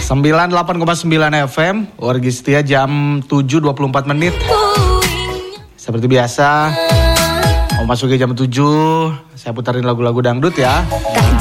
98,9 FM, Wargi Setia jam 7.24 menit. Seperti biasa, mau masuk ke jam 7, saya putarin lagu-lagu dangdut ya.